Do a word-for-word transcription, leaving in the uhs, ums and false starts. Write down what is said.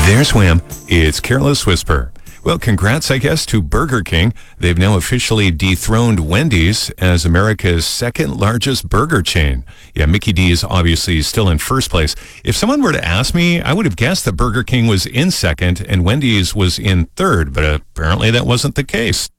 There's Wham. It's Careless Whisper. Well, congrats, I guess, to Burger King. They've now officially dethroned Wendy's as America's second largest burger chain. Yeah, Mickey D is obviously still in first place. If someone were to ask me, I would have guessed that Burger King was in second and Wendy's was in third, but apparently that wasn't the case.